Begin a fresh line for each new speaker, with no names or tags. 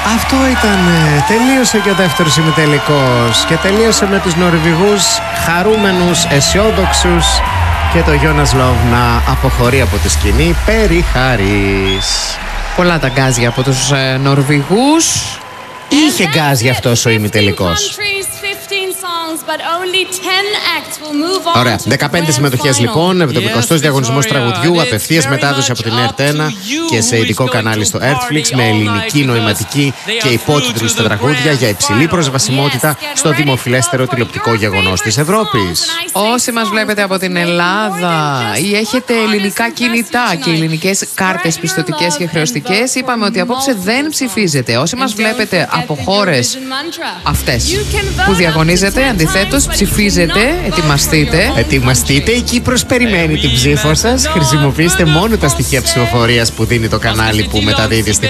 Αυτό ήταν. Τελείωσε και ο δεύτερος ημιτελικός. Και τελείωσε με τους Νορβηγούς χαρούμενους, αισιόδοξους και το Jonas Love να αποχωρεί από τη σκηνή περί χαρής.
Πολλά τα γκάζια από τους Νορβηγούς.
Είχε γκάζια αυτός ο ημιτελικός. Ωραία. 15 συμμετοχές λοιπόν, 70ος διαγωνισμός τραγουδιού, απευθείας μετάδοση από την ΕΡΤ1 και σε ειδικό κανάλι στο Earthflix με ελληνική νοηματική και υπότιτλους στα τραγούδια για υψηλή προσβασιμότητα στο δημοφιλέστερο τηλεοπτικό γεγονός της Ευρώπης.
Όσοι μας βλέπετε από την Ελλάδα ή έχετε ελληνικά κινητά και ελληνικές κάρτες πιστωτικές και χρεωστικές, είπαμε ότι απόψε δεν ψηφίζετε. Όσοι μας βλέπετε από χώρες αυτές που διαγωνίζετε, αντιθέτως ψηφίζετε, ετοιμαστείτε.
Ετοιμαστείτε, η Κύπρος περιμένει την ψήφο σας. Χρησιμοποιήστε μόνο τα στοιχεία ψηφοφορίας που δίνει το κανάλι που μεταδίδει στη